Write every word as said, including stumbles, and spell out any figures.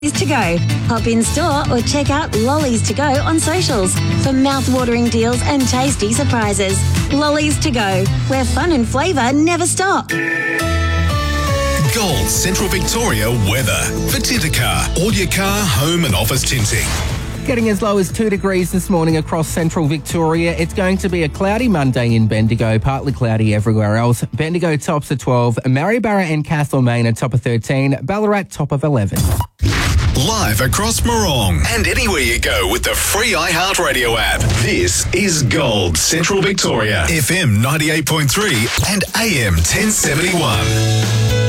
to go. Hop in store or check out Lollies to go on socials for mouth-watering deals and tasty surprises. Lollies to go, where fun and flavour never stop. Gold Central Victoria weather. For Tintercar, all your car, home and office tinting. Getting as low as two degrees this morning across central Victoria. It's going to be a cloudy Monday in Bendigo, partly cloudy everywhere else. Bendigo tops at twelve, Maryborough and Castlemaine at top of thirteen, Ballarat top of eleven. Live across Morong and anywhere you go with the free iHeartRadio app. This is Gold Central Victoria, F M ninety-eight point three and A M ten seventy-one.